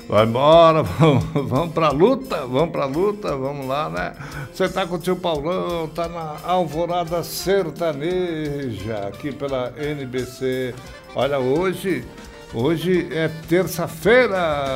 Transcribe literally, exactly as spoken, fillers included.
Vai embora, vamos, vamos pra luta, vamos pra luta, vamos lá, né? Você tá com o tio Paulão, tá na Alvorada Sertaneja, aqui pela N B C. Olha, hoje, hoje é terça-feira.